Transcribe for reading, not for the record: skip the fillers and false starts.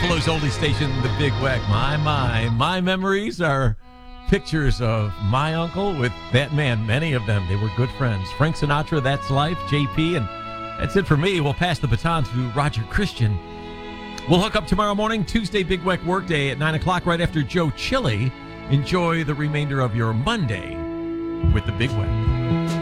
Buffalo's oldie station, the Big Weck. My memories are pictures of my uncle with that man. Many of them, they were good friends. Frank Sinatra, That's Life, JP, and that's it for me. We'll pass the baton to Roger Christian. We'll hook up tomorrow morning, Tuesday Big Weck Workday at 9 o'clock, right after Joe Chili. Enjoy the remainder of your Monday with the Big Weck.